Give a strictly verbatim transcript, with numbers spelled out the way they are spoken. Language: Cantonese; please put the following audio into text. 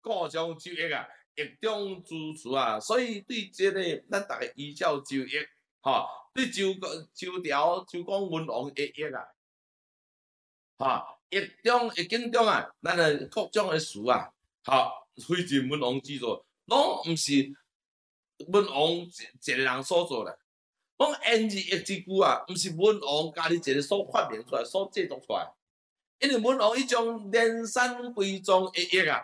各种州役啊，役中支持啊，所以对这个咱大家依照州役，吼，对州州条就讲文王的役啊，吼，役中役境中啊，咱的各种的事啊，吼，非尽文王之作，拢毋是文王一一个人所做的。讲演字役之句啊，毋是文王家己一个所发明出来、所制作出来，因为文王迄种连山归宗的役啊。